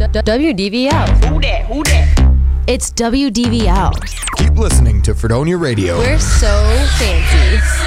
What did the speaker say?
WDVL. Who that? Who that? It's WDVL. Keep listening to Fredonia Radio. We're so fancy.